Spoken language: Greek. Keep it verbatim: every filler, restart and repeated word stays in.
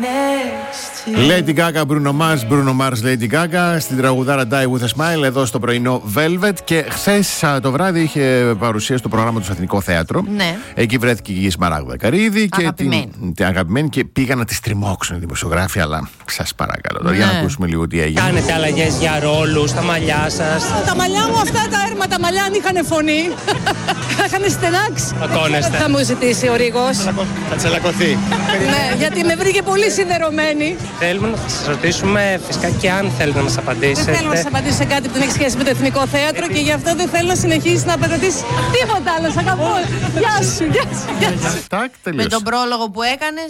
Lady Gaga, Bruno Mars, Bruno Mars, Lady Gaga στην τραγουδάρα Die With A Smile εδώ στο πρωινό Velvet. Και χθες το βράδυ είχε παρουσία στο πρόγραμμα του στο Εθνικό Θέατρο. Ναι. Εκεί βρέθηκε η Σμαράγδα Καρύδη και αγαπημένη. Την, την αγαπημένη και πήγαν να τη τριμώξουν οι δημοσιογράφοι. Αλλά σας παρακαλώ τώρα, ναι. Για να ακούσουμε λίγο τι έγινε. Κάνετε αλλαγές για ρόλους, τα μαλλιά σας. Τα μαλλιά μου αυτά τα έρμα, τα μαλλιά αν είχαν φωνή, θα είχαν στενάξει. Ακόνεστε. Θα μου ζητήσει ο Ρίγος. Θα τσαλακωθεί. Ναι, γιατί με βρήκε πολύ σιδερωμένη. Θέλουμε να σας ρωτήσουμε φυσικά και αν θέλετε να μας απαντήσετε. Δεν θέλω να σας απαντήσω σε κάτι που δεν έχει σχέση με το Εθνικό Θέατρο και γι' αυτό δεν θέλω να συνεχίσει να απαντήσει τίποτα άλλο. Σ' αγαπώ. Γεια σου, γεια σου, γεια σου. Με τον πρόλογο που έκανες